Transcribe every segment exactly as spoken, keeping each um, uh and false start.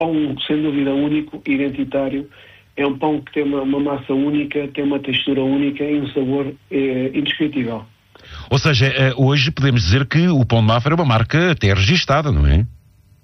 pão, sem dúvida, único, identitário. É um pão que tem uma, uma massa única, tem uma textura única e um sabor é, indescritível. Ou seja, hoje podemos dizer que o Pão de Mafra é uma marca até registada, não é?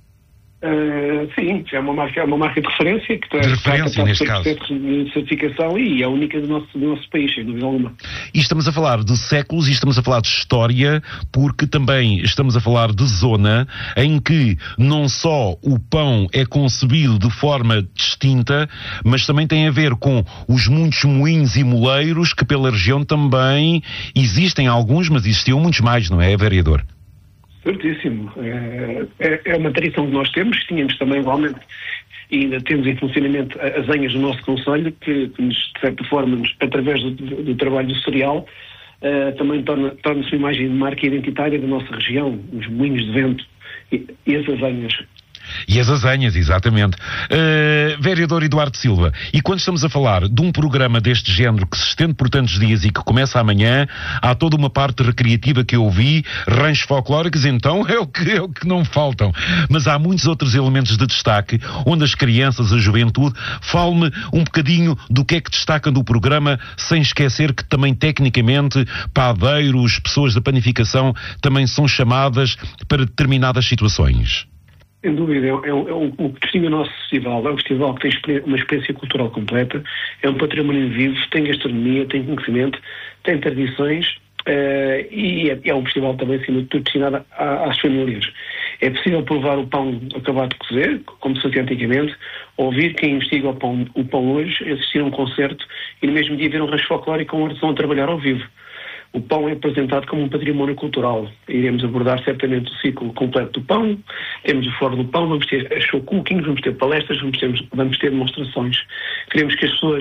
Uh, sim, é uma marca, é uma marca de referência que tem de referência, neste caso. de certificação e é única do nosso, do nosso país, sem dúvida alguma. E estamos a falar de séculos e estamos a falar de história, porque também estamos a falar de zona em que não só o pão é concebido de forma distinta, mas também tem a ver com os muitos moinhos e moleiros que pela região também existem alguns, mas existiam muitos mais, não é, vereador? Certíssimo. É, é, é uma tradição que nós temos, tínhamos também igualmente, e ainda temos em funcionamento as anhas do nosso concelho, que, que nos, de certa forma, nos, através do, do, do trabalho do cereal, uh, também torna, torna-se uma imagem de marca identitária da nossa região, os moinhos de vento e, e as azanhas. E as azanhas, exatamente. Uh, vereador Eduardo Silva, e quando estamos a falar de um programa deste género que se estende por tantos dias e que começa amanhã, há toda uma parte recreativa que eu ouvi, ranchos folclóricos, então é o que, é o que não faltam. Mas há muitos outros elementos de destaque, onde as crianças, a juventude, fale-me um bocadinho do que é que destaca do programa, sem esquecer que também tecnicamente padeiros, pessoas da panificação, também são chamadas para determinadas situações. Sem dúvida, é, é, é o, o que distingue o nosso festival. É um festival que tem uma experiência cultural completa, é um património vivo, tem gastronomia, tem conhecimento, tem tradições uh, e é, é um festival também, acima de tudo, destinado a, às famílias. É possível provar o pão acabado de cozer, como se fazia antigamente, ouvir quem investiga o pão, o pão hoje, assistir a um concerto e no mesmo dia ver um rancho folclórico com um artesão a trabalhar ao vivo. O pão é apresentado como um património cultural. Iremos abordar certamente o ciclo completo do pão, temos o Fórum do Pão, vamos ter show cookings, vamos ter palestras, vamos ter, vamos ter demonstrações. Queremos que as pessoas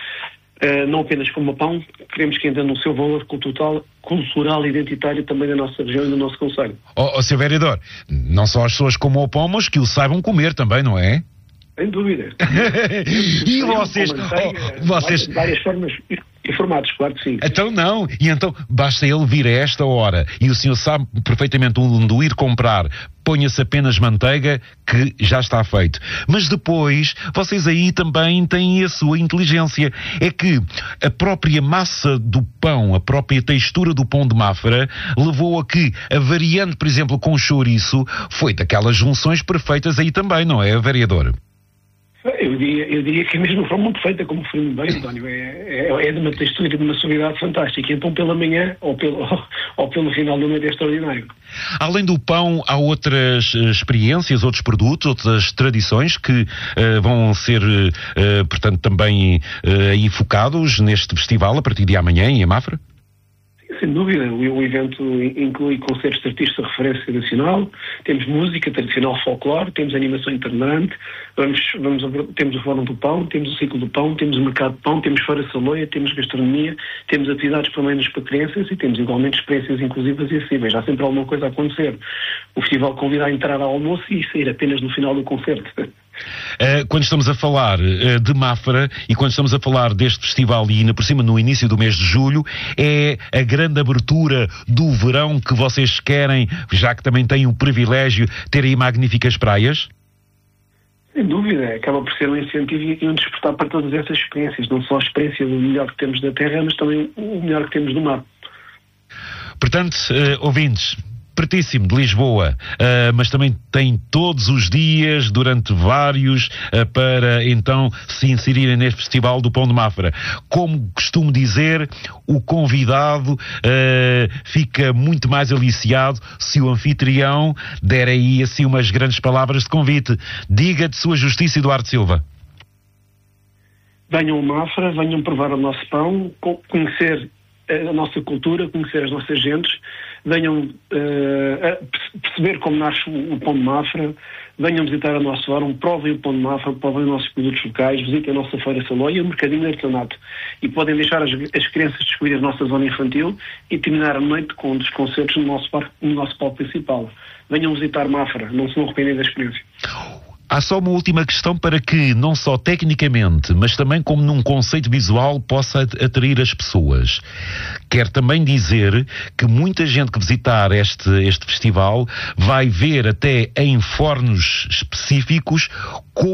uh, não apenas comam pão, queremos que entendam o seu valor cultural, cultural e identitário também da nossa região e do nosso concelho. Ó, oh, oh, senhor vereador, não só as pessoas comam o pão, mas que o saibam comer também, não é? Sem dúvida. E vocês, oh, vocês... Várias formas e formatos, claro que sim. Então não, e então basta ele vir a esta hora e o senhor sabe perfeitamente onde o ir comprar, ponha-se apenas manteiga que já está feito. Mas depois, vocês aí também têm a sua inteligência. É que a própria massa do pão, a própria textura do pão de Mafra, levou a que a variante, por exemplo, com chouriço, foi daquelas junções perfeitas aí também, não é, vereador? Eu diria, eu diria que é mesmo forma muito feita, como foi bem, António. É, é, é de uma textura e de uma suavidade fantástica. Então, pela manhã ou pelo, ou pelo final do noite é extraordinário. Além do pão, há outras uh, experiências, outros produtos, outras tradições que uh, vão ser, uh, portanto, também uh, aí focados neste festival a partir de amanhã em Mafra? Sem dúvida, o, o evento inclui concertos de artistas de referência nacional, temos música tradicional folclore, temos animação itinerante, vamos, vamos, temos o Fórum do Pão, temos o Ciclo do Pão, temos o Mercado de Pão, temos Feira Saloia, temos gastronomia, temos atividades para menos para crianças e temos igualmente experiências inclusivas e acessíveis. Há sempre alguma coisa a acontecer. O festival convida a entrar ao almoço e sair apenas no final do concerto. Uh, quando estamos a falar uh, de Mafra e quando estamos a falar deste festival e ainda por cima no início do mês de julho, é a grande abertura do verão que vocês querem, já que também têm o privilégio de ter aí magníficas praias? Sem dúvida, acaba por ser um incentivo e um despertar para todas essas experiências, não só a experiência do melhor que temos da terra, mas também o melhor que temos do mar. Portanto, uh, ouvintes, pertíssimo de Lisboa, uh, mas também tem todos os dias, durante vários, uh, para então se inserirem neste Festival do Pão de Mafra. Como costumo dizer, o convidado uh, fica muito mais aliciado se o anfitrião der aí assim umas grandes palavras de convite. Diga de sua justiça, Eduardo Silva. Venham a Mafra, venham provar o nosso pão, conhecer a nossa cultura, conhecer as nossas gentes, venham uh, a perceber como nasce o pão de Mafra, venham visitar o nosso fórum, provem o pão de Mafra, provem os nossos produtos locais, visitem a nossa Feira Saloia e o mercadinho de artesanato. E podem deixar as, as crianças descobrir a nossa zona infantil e terminar a noite com um dos concertos no nosso, parque, no nosso palco principal. Venham visitar Mafra, não se vão arrepender da experiência. Há só uma última questão para que, não só tecnicamente, mas também como num conceito visual, possa atrair as pessoas. Quero também dizer que muita gente que visitar este, este festival vai ver até em fornos específicos como